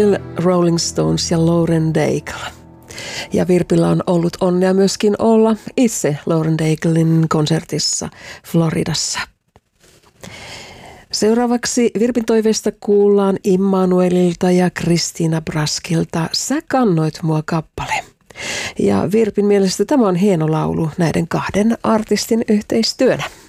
Rolling Stones ja Lauren Daigle. Ja Virpillä on ollut onnea myöskin olla itse Lauren Daiglen konsertissa Floridassa. Seuraavaksi Virpin toiveesta kuullaan Immanuelilta ja Kristiina Braskilta Sä kannoit mua -kappale. Ja Virpin mielestä tämä on hieno laulu näiden kahden artistin yhteistyönä.